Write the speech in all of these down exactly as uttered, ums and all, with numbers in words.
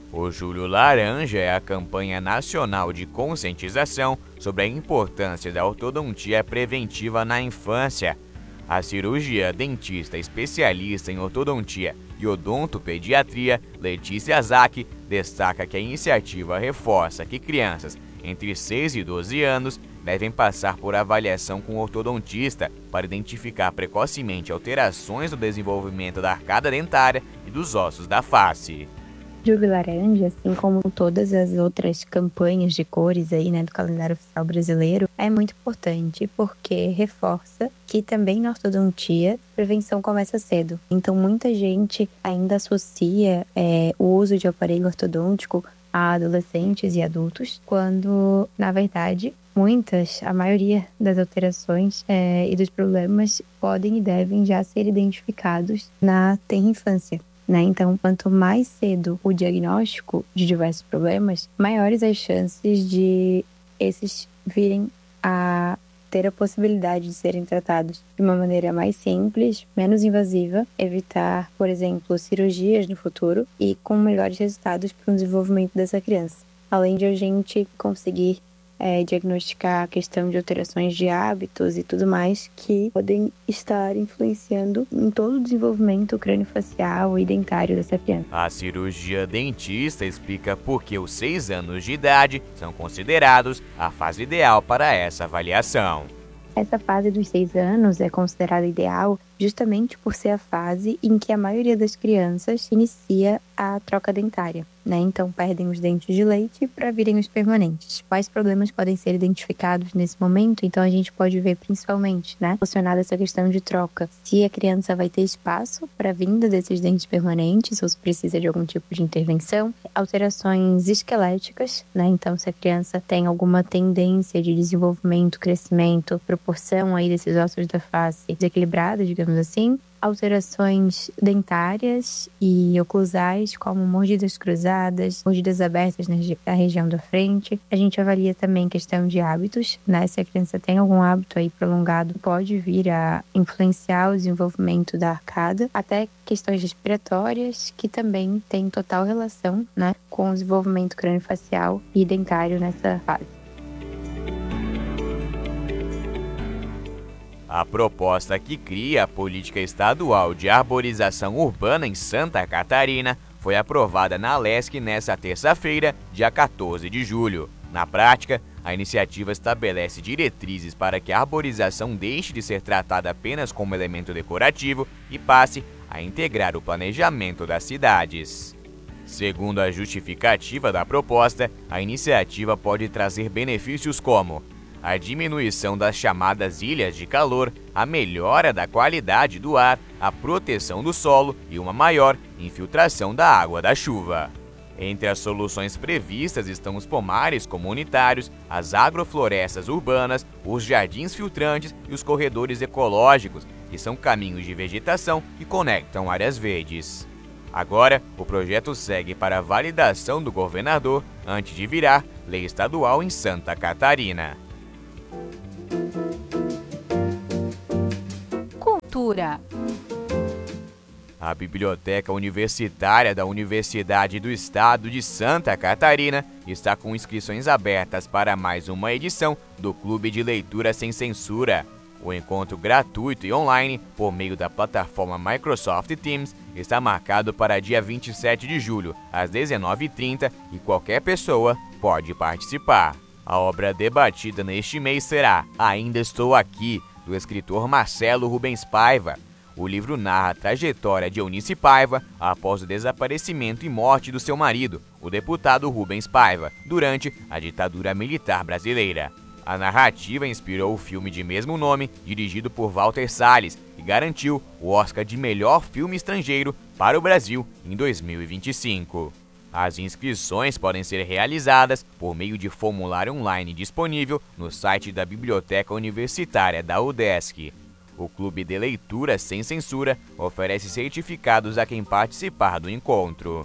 O Julho Laranja é a campanha nacional de conscientização sobre a importância da ortodontia preventiva na infância. A cirurgia dentista especialista em ortodontia e odontopediatria, Letícia Zack, destaca que a iniciativa reforça que crianças entre seis e doze anos devem passar por avaliação com o ortodontista para identificar precocemente alterações no desenvolvimento da arcada dentária e dos ossos da face. Julho Laranja, assim como todas as outras campanhas de cores aí, né, do calendário oficial brasileiro, é muito importante porque reforça que também na ortodontia prevenção começa cedo. Então muita gente ainda associa é, o uso de aparelho ortodôntico a adolescentes e adultos, quando na verdade muitas, a maioria das alterações é, e dos problemas podem e devem já ser identificados na tenra infância. Né? Então, quanto mais cedo o diagnóstico de diversos problemas, maiores as chances de esses virem a ter a possibilidade de serem tratados de uma maneira mais simples, menos invasiva, evitar, por exemplo, cirurgias no futuro e com melhores resultados para o desenvolvimento dessa criança. Além de a gente conseguir É, diagnosticar a questão de alterações de hábitos e tudo mais que podem estar influenciando em todo o desenvolvimento craniofacial e dentário dessa criança. A cirurgia dentista explica por que os seis anos de idade são considerados a fase ideal para essa avaliação. Essa fase dos seis anos é considerada ideal justamente por ser a fase em que a maioria das crianças inicia a troca dentária, né? Então perdem os dentes de leite para virem os permanentes. Quais problemas podem ser identificados nesse momento? Então a gente pode ver principalmente, né, relacionada a essa questão de troca, se a criança vai ter espaço para a vinda desses dentes permanentes ou se precisa de algum tipo de intervenção. Alterações esqueléticas, né? Então se a criança tem alguma tendência de desenvolvimento, crescimento, proporção aí desses ossos da face desequilibrada, digamos assim, alterações dentárias e oclusais, como mordidas cruzadas, mordidas abertas na, na região da frente. A gente avalia também questão de hábitos, né? Se a criança tem algum hábito aí prolongado, pode vir a influenciar o desenvolvimento da arcada, até questões respiratórias, que também têm total relação, né, com o desenvolvimento craniofacial e dentário nessa fase. A proposta que cria a política estadual de arborização urbana em Santa Catarina foi aprovada na Alesc nesta terça-feira, dia quatorze de julho. Na prática, a iniciativa estabelece diretrizes para que a arborização deixe de ser tratada apenas como elemento decorativo e passe a integrar o planejamento das cidades. Segundo a justificativa da proposta, a iniciativa pode trazer benefícios como a diminuição das chamadas ilhas de calor, a melhora da qualidade do ar, a proteção do solo e uma maior infiltração da água da chuva. Entre as soluções previstas estão os pomares comunitários, as agroflorestas urbanas, os jardins filtrantes e os corredores ecológicos, que são caminhos de vegetação que conectam áreas verdes. Agora, o projeto segue para a validação do governador antes de virar lei estadual em Santa Catarina. Cultura. A Biblioteca Universitária da Universidade do Estado de Santa Catarina está com inscrições abertas para mais uma edição do Clube de Leitura Sem Censura. O encontro gratuito e online, por meio da plataforma Microsoft Teams, está marcado para dia vinte e sete de julho, às dezenove e trinta, e qualquer pessoa pode participar. A obra debatida neste mês será Ainda Estou Aqui, do escritor Marcelo Rubens Paiva. O livro narra a trajetória de Eunice Paiva após o desaparecimento e morte do seu marido, o deputado Rubens Paiva, durante a ditadura militar brasileira. A narrativa inspirou o filme de mesmo nome, dirigido por Walter Salles, que garantiu o Oscar de melhor filme estrangeiro para o Brasil em dois mil e vinte e cinco. As inscrições podem ser realizadas por meio de formulário online disponível no site da Biblioteca Universitária da UDESC. O Clube de Leitura Sem Censura oferece certificados a quem participar do encontro.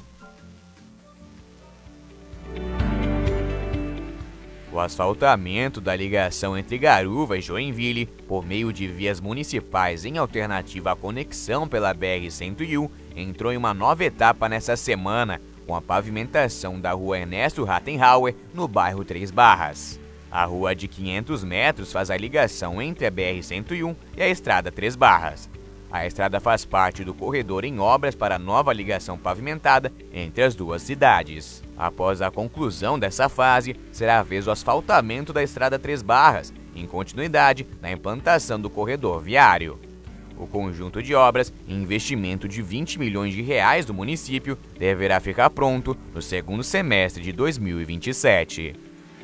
O asfaltamento da ligação entre Garuva e Joinville, por meio de vias municipais em alternativa à conexão pela B R cento e um, entrou em uma nova etapa nesta semana. com a pavimentação da rua Ernesto Rathenhauer, no bairro Três Barras. A rua de quinhentos metros faz a ligação entre a B R cento e um e a estrada Três Barras. A estrada faz parte do corredor em obras para a nova ligação pavimentada entre as duas cidades. Após a conclusão dessa fase, será a vez do asfaltamento da estrada Três Barras, em continuidade na implantação do corredor viário. O conjunto de obras, em investimento de vinte milhões de reais do município, deverá ficar pronto no segundo semestre de dois mil e vinte e sete.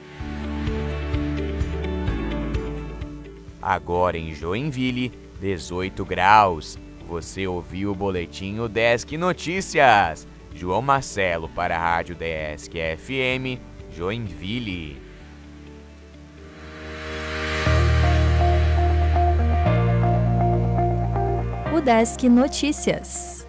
Agora em Joinville, dezoito graus. Você ouviu o boletim Udesc Notícias. João Marcelo para a Rádio Udesc F M, Joinville. Udesc Notícias.